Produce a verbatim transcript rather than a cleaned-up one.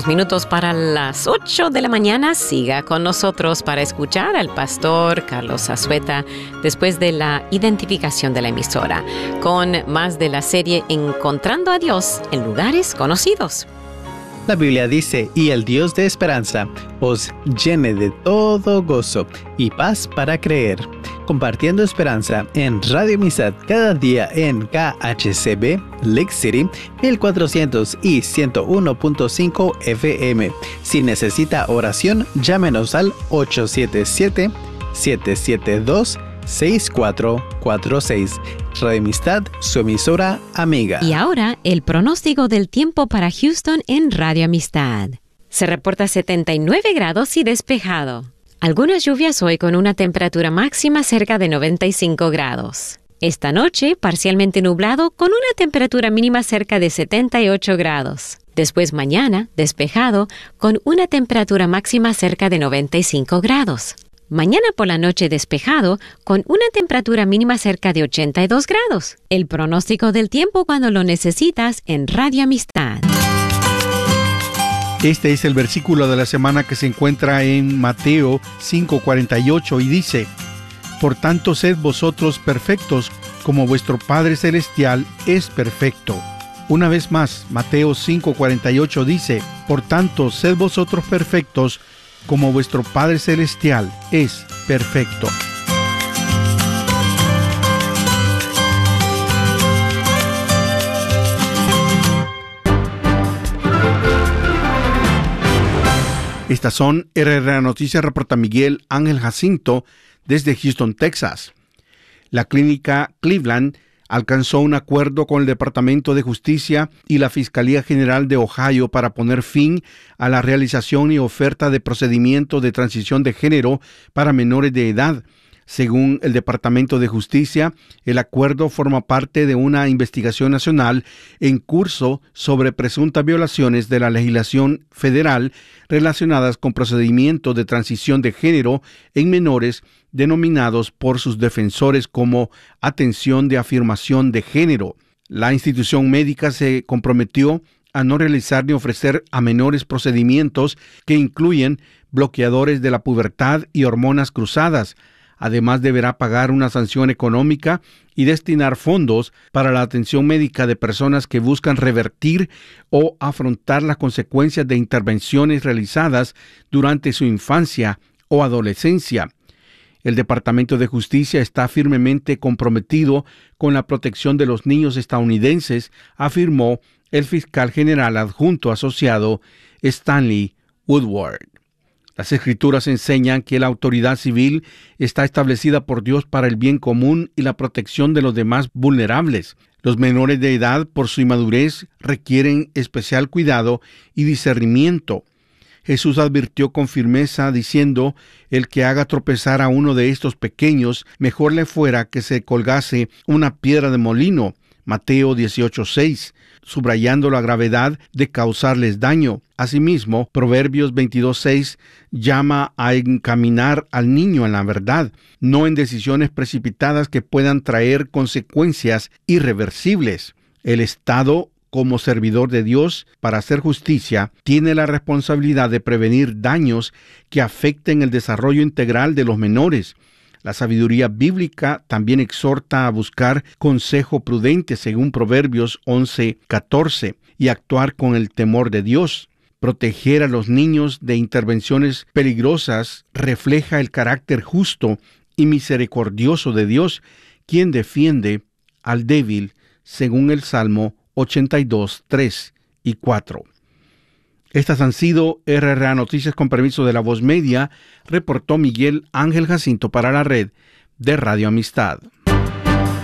Dos minutos para las ocho de la mañana. Siga con nosotros para escuchar al pastor Carlos Azueta después de la identificación de la emisora, con más de la serie Encontrando a Dios en lugares conocidos. La Biblia dice, y el Dios de esperanza os llene de todo gozo y paz para creer. Compartiendo esperanza en Radio Amistad cada día en K H C B, Lake City, mil cuatrocientos y ciento uno punto cinco F M. Si necesita oración, llámenos al ocho siete siete, siete siete dos, seis cuatro cuatro seis. Radio Amistad, su emisora amiga. Y ahora, el pronóstico del tiempo para Houston en Radio Amistad. Se reporta setenta y nueve grados y despejado. Algunas lluvias hoy con una temperatura máxima cerca de noventa y cinco grados. Esta noche, parcialmente nublado con una temperatura mínima cerca de setenta y ocho grados. Después mañana, despejado con una temperatura máxima cerca de noventa y cinco grados. Mañana por la noche despejado con una temperatura mínima cerca de ochenta y dos grados. El pronóstico del tiempo cuando lo necesitas en Radio Amistad. Este es el versículo de la semana que se encuentra en Mateo cinco cuarenta y ocho y dice: Por tanto, sed vosotros perfectos, como vuestro Padre Celestial es perfecto. Una vez más, Mateo cinco cuarenta y ocho dice: Por tanto, sed vosotros perfectos, como vuestro Padre Celestial es perfecto. Estas son R R A Noticias, reporta Miguel Ángel Jacinto desde Houston, Texas. La clínica Cleveland alcanzó un acuerdo con el Departamento de Justicia y la Fiscalía General de Ohio para poner fin a la realización y oferta de procedimientos de transición de género para menores de edad. Según el Departamento de Justicia, el acuerdo forma parte de una investigación nacional en curso sobre presuntas violaciones de la legislación federal relacionadas con procedimientos de transición de género en menores denominados por sus defensores como atención de afirmación de género. La institución médica se comprometió a no realizar ni ofrecer a menores procedimientos que incluyen bloqueadores de la pubertad y hormonas cruzadas. Además, deberá pagar una sanción económica y destinar fondos para la atención médica de personas que buscan revertir o afrontar las consecuencias de intervenciones realizadas durante su infancia o adolescencia. El Departamento de Justicia está firmemente comprometido con la protección de los niños estadounidenses, afirmó el fiscal general adjunto asociado Stanley Woodward. Las Escrituras enseñan que la autoridad civil está establecida por Dios para el bien común y la protección de los demás vulnerables. Los menores de edad, por su inmadurez, requieren especial cuidado y discernimiento. Jesús advirtió con firmeza diciendo: el que haga tropezar a uno de estos pequeños, mejor le fuera que se colgase una piedra de molino. Mateo dieciocho seis, subrayando la gravedad de causarles daño. Asimismo, Proverbios veintidós seis llama a encaminar al niño en la verdad, no en decisiones precipitadas que puedan traer consecuencias irreversibles. El Estado, como servidor de Dios para hacer justicia, tiene la responsabilidad de prevenir daños que afecten el desarrollo integral de los menores. La sabiduría bíblica también exhorta a buscar consejo prudente según Proverbios once catorce y actuar con el temor de Dios. Proteger a los niños de intervenciones peligrosas refleja el carácter justo y misericordioso de Dios, quien defiende al débil, según el Salmo ochenta y dos, tres y cuatro. Estas han sido R R A Noticias con permiso de La Voz Media, reportó Miguel Ángel Jacinto para la red de Radio Amistad.